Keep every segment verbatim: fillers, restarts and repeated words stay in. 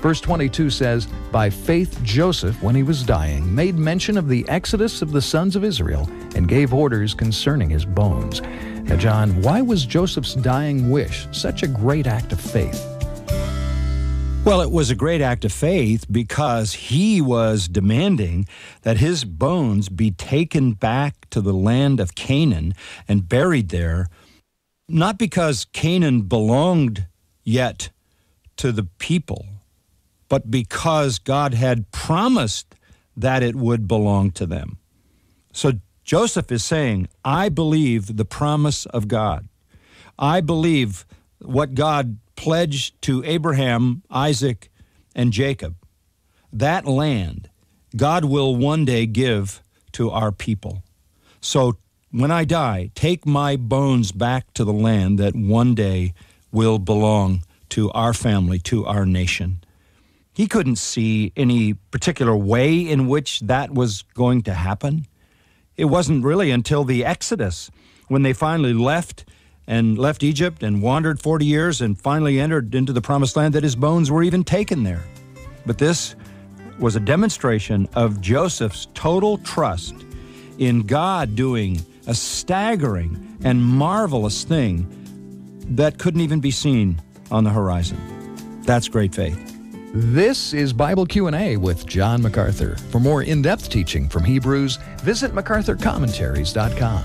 Verse twenty-two says, "By faith Joseph, when he was dying, made mention of the exodus of the sons of Israel and gave orders concerning his bones." Now, John, why was Joseph's dying wish such a great act of faith? Well, it was a great act of faith because he was demanding that his bones be taken back to the land of Canaan and buried there, not because Canaan belonged yet to the people, but because God had promised that it would belong to them. So Joseph is saying, I believe the promise of God. I believe what God pledged to Abraham, Isaac, and Jacob. That land, God will one day give to our people. So when I die, take my bones back to the land that one day will belong to our family, to our nation. He couldn't see any particular way in which that was going to happen. It wasn't really until the Exodus, when they finally left and left Egypt and wandered forty years and finally entered into the Promised Land, that his bones were even taken there. But this was a demonstration of Joseph's total trust in God doing a staggering and marvelous thing that couldn't even be seen on the horizon. That's great faith. This is Bible Q and A with John MacArthur. For more in-depth teaching from Hebrews, visit macarthur commentaries dot com.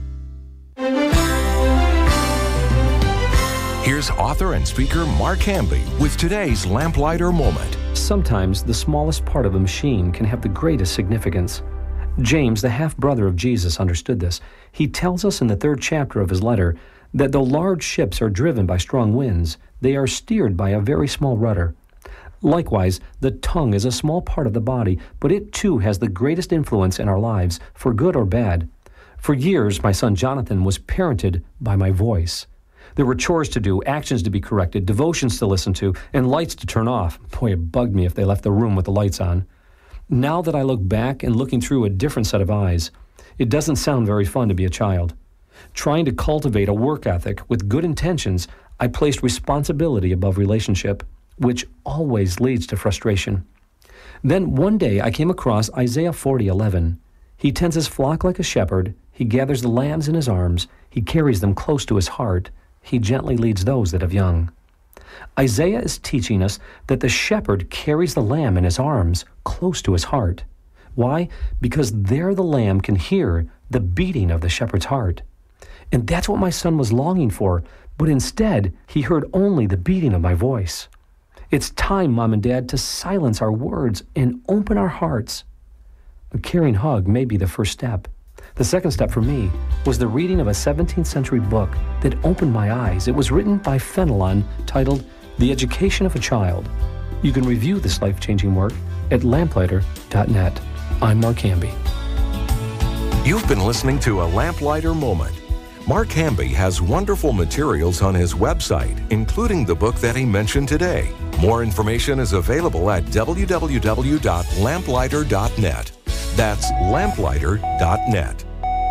Here's author and speaker Mark Hamby with today's Lamplighter Moment. Sometimes the smallest part of a machine can have the greatest significance. James, the half-brother of Jesus, understood this. He tells us in the third chapter of his letter that though large ships are driven by strong winds, they are steered by a very small rudder. Likewise, the tongue is a small part of the body, but it too has the greatest influence in our lives, for good or bad. For years, my son Jonathan was parented by my voice. There were chores to do, actions to be corrected, devotions to listen to, and lights to turn off. Boy, it bugged me if they left the room with the lights on. Now that I look back and looking through a different set of eyes, it doesn't sound very fun to be a child. Trying to cultivate a work ethic with good intentions, I placed responsibility above relationship, which always leads to frustration. Then one day I came across Isaiah forty eleven. He tends his flock like a shepherd. He gathers the lambs in his arms. He carries them close to his heart. He gently leads those that have young. Isaiah is teaching us that the shepherd carries the lamb in his arms close to his heart. Why? Because there the lamb can hear the beating of the shepherd's heart. And that's what my son was longing for, but instead he heard only the beating of my voice. It's time, Mom and Dad, to silence our words and open our hearts. A caring hug may be the first step. The second step for me was the reading of a seventeenth century book that opened my eyes. It was written by Fenelon, titled The Education of a Child. You can review this life-changing work at lamplighter dot net. I'm Mark Hamby. You've been listening to a Lamplighter Moment. Mark Hamby has wonderful materials on his website, including the book that he mentioned today. More information is available at w w w dot lamplighter dot net. That's lamplighter dot net.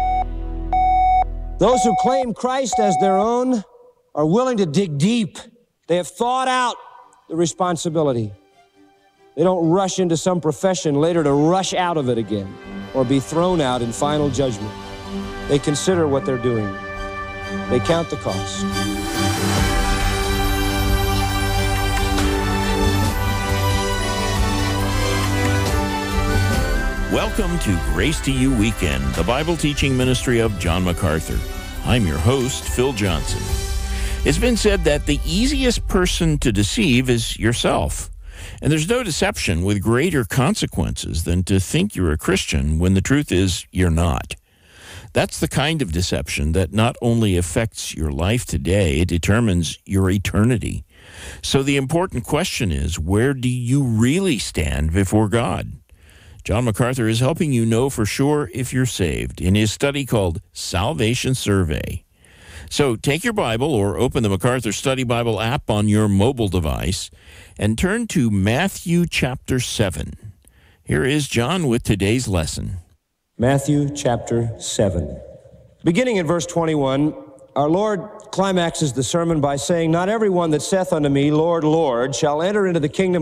Those who claim Christ as their own are willing to dig deep. They have thought out the responsibility. They don't rush into some profession later to rush out of it again or be thrown out in final judgment. They consider what they're doing. They count the cost. Welcome to Grace to You Weekend, the Bible teaching ministry of John MacArthur. I'm your host, Phil Johnson. It's been said that the easiest person to deceive is yourself. And there's no deception with greater consequences than to think you're a Christian when the truth is you're not. That's the kind of deception that not only affects your life today, it determines your eternity. So the important question is, where do you really stand before God? John MacArthur is helping you know for sure if you're saved in his study called Salvation Survey. So take your Bible or open the MacArthur Study Bible app on your mobile device and turn to Matthew chapter seven. Here is John with today's lesson. Matthew chapter seven. Beginning in verse twenty-one, our Lord climaxes the sermon by saying, "Not everyone that saith unto me, Lord, Lord, shall enter into the kingdom